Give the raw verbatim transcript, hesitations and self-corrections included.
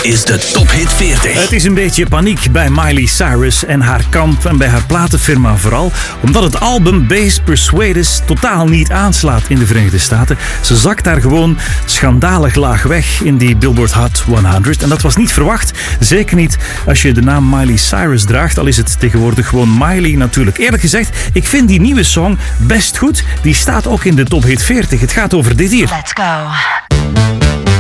is de Top Hit veertig. Het is een beetje paniek bij Miley Cyrus en haar kamp en bij haar platenfirma vooral, omdat het album Base Persuaders totaal niet aanslaat in de Verenigde Staten. Ze zakt daar gewoon schandalig laag weg in die Billboard Hot honderd en dat was niet verwacht. Zeker niet als je de naam Miley Cyrus draagt, al is het tegenwoordig gewoon Miley natuurlijk. Eerlijk gezegd, ik vind die nieuwe song best goed. Die staat ook in de Top Hit veertig. Het gaat over dit hier. Let's go.